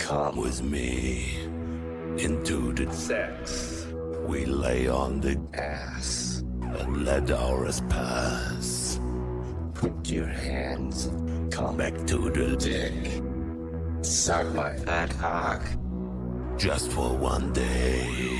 Come with me into the sex. We lay on the ass and let ours pass. Put your hands, come back to the dick. Suck my fat cock just for one day.